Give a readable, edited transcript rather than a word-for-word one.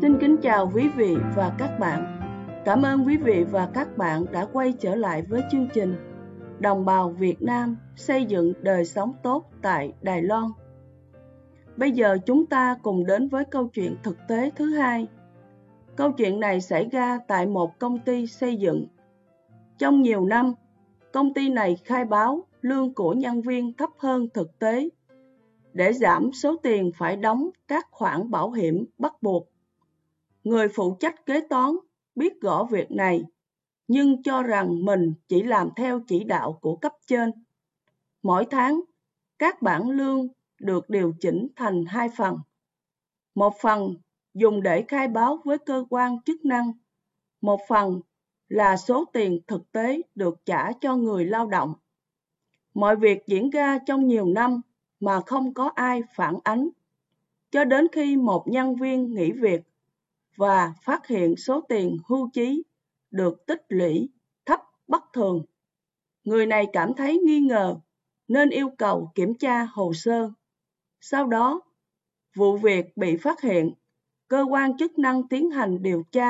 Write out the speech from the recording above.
Xin kính chào quý vị và các bạn. Cảm ơn quý vị và các bạn đã quay trở lại với chương trình Đồng bào Việt Nam xây dựng đời sống tốt tại Đài Loan. Bây giờ chúng ta cùng đến với câu chuyện thực tế thứ hai. Câu chuyện này xảy ra tại một công ty xây dựng. Trong nhiều năm, công ty này khai báo lương của nhân viên thấp hơn thực tế để giảm số tiền phải đóng các khoản bảo hiểm bắt buộc. Người phụ trách kế toán biết rõ việc này, nhưng cho rằng mình chỉ làm theo chỉ đạo của cấp trên. Mỗi tháng, các bảng lương được điều chỉnh thành 2 phần. Một phần dùng để khai báo với cơ quan chức năng, một phần là số tiền thực tế được trả cho người lao động. Mọi việc diễn ra trong nhiều năm mà không có ai phản ánh, cho đến khi một nhân viên nghỉ việc và phát hiện số tiền hưu trí được tích lũy thấp bất thường. Người này cảm thấy nghi ngờ nên yêu cầu kiểm tra hồ sơ. Sau đó, vụ việc bị phát hiện, cơ quan chức năng tiến hành điều tra